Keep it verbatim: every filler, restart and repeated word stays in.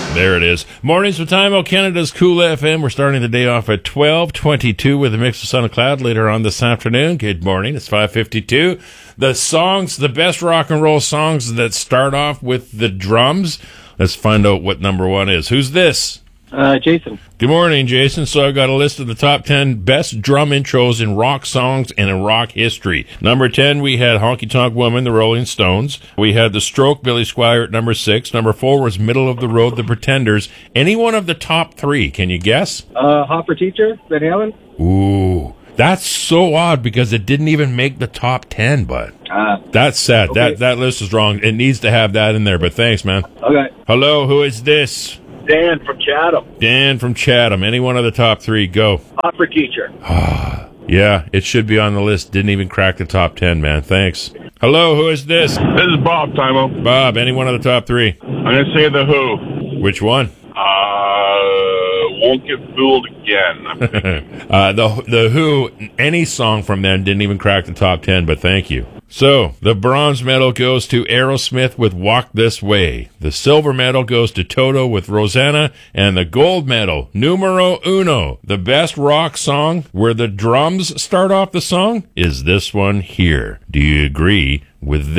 There it is. Mornings with Time, Canada's Cool F M. We're starting the day off at twelve twenty-two with a mix of sun and cloud later on this afternoon. Good morning. It's five fifty-two. The songs, the best rock and roll songs that start off with the drums. Let's find out what number one is. Who's this? Uh, Jason. Good morning, Jason. So I've got a list of the top ten best drum intros in rock songs and in rock history. Number ten, we had Honky Tonk Woman, the Rolling Stones. We had The Stroke, Billy Squier at number six. Number four was Middle of the Road, The Pretenders. Any one of the top three, can you guess? Uh, Hot for Teacher, Van Halen. Ooh, that's so odd because it didn't even make the top ten, but Uh, that's sad. okay. That that list is wrong. It needs to have that in there, but thanks, man. Okay. Hello, who is this? Dan from Chatham. Dan from Chatham. Any one of the top three, go. Hot for Teacher. Yeah, it should be on the list. Didn't even crack the top ten, man. Thanks. Hello, who is this? This is Bob, Timo. Bob, any one of the top three? I'm going to say The Who. Which one? Uh, Won't Get Fooled Again. uh, the the Who, any song from them didn't even crack the top ten, but thank you. So, the bronze medal goes to Aerosmith with Walk This Way. The silver medal goes to Toto with Rosanna. And the gold medal, numero uno, the best rock song where the drums start off the song, is this one here. Do you agree with this?